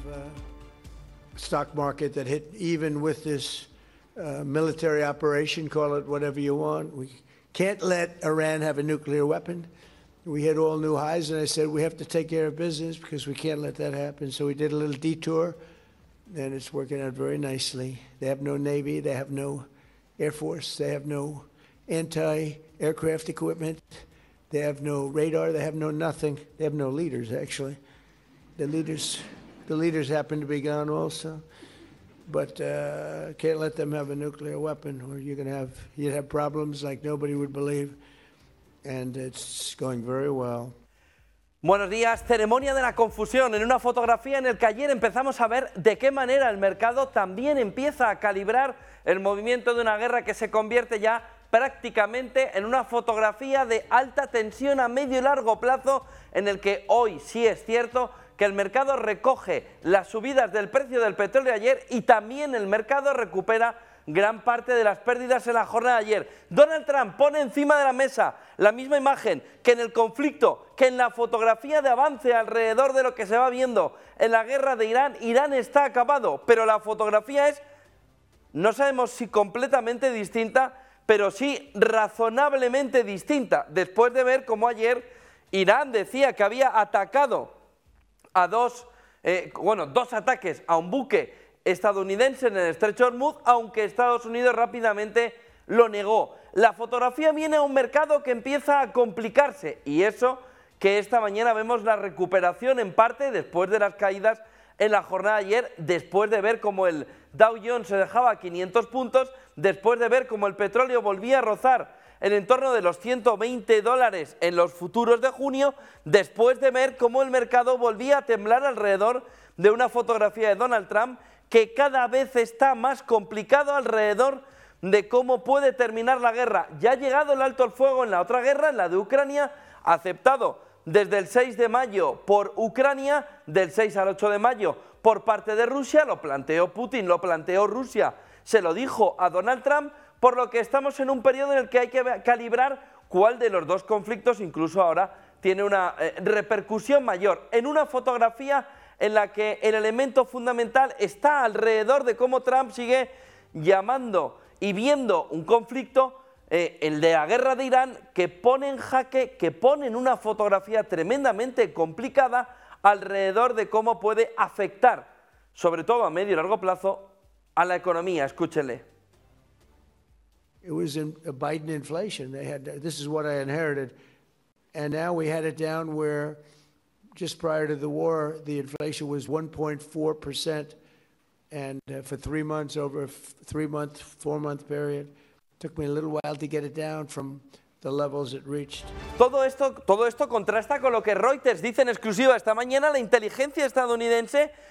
stock market that hit even with this military operation, call it whatever you want. We can't let Iran have a nuclear weapon. We hit all new highs, and I said we have to take care of business because we can't let that happen. So we did a little detour, and it's working out very nicely. They have no Navy, they have no Air Force, they have no anti-aircraft equipment, they have no radar, they have no nothing. They have no leaders, actually. The leaders happen to be gone also. But can't let them have a nuclear weapon, or you'd have problems like nobody would believe. And it's going very well. Buenos días. Ceremonia de la confusión en una fotografía en el que ayer empezamos a ver de qué manera el mercado también empieza a calibrar el movimiento de una guerra que se convierte ya prácticamente en una fotografía de alta tensión a medio y largo plazo, en el que hoy sí es cierto que el mercado recoge las subidas del precio del petróleo ayer y también el mercado recupera gran parte de las pérdidas en la jornada de ayer. Donald Trump pone encima de la mesa la misma imagen que en el conflicto, que en la fotografía de avance alrededor de lo que se va viendo en la guerra de Irán. Irán está acabado, pero la fotografía es, no sabemos si completamente distinta, pero sí razonablemente distinta, después de ver cómo ayer Irán decía que había atacado a dos ataques a un buque estadounidense en el estrecho de Hormuz, aunque Estados Unidos rápidamente lo negó. La fotografía viene a un mercado que empieza a complicarse, y eso que esta mañana vemos la recuperación en parte después de las caídas en la jornada de ayer, después de ver cómo el Dow Jones se dejaba 500 puntos, después de ver cómo el petróleo volvía a rozar en entorno de los $120 en los futuros de junio, después de ver cómo el mercado volvía a temblar alrededor de una fotografía de Donald Trump que cada vez está más complicado alrededor de cómo puede terminar la guerra. Ya ha llegado el alto al fuego en la otra guerra, en la de Ucrania, aceptado desde el 6 de mayo por Ucrania, del 6 al 8 de mayo por parte de Rusia, lo planteó Putin, lo planteó Rusia, se lo dijo a Donald Trump, por lo que estamos en un periodo en el que hay que calibrar cuál de los dos conflictos incluso ahora tiene una repercusión mayor. En una fotografía en la que el elemento fundamental está alrededor de cómo Trump sigue llamando y viendo un conflicto, el de la guerra de Irán, que pone en jaque, que pone en una fotografía tremendamente complicada alrededor de cómo puede afectar, sobre todo a medio y largo plazo, a la economía. Escúchele. It was a Biden inflation. This is what I inherited. And now we had it down where just prior to the war, the inflation was 1.4%, and for 3 months, over a 3-month, 4-month period. It took me a little while to get it down from the levels it reached. Todo esto contrasta con lo que Reuters dice en exclusiva esta mañana. La inteligencia estadounidense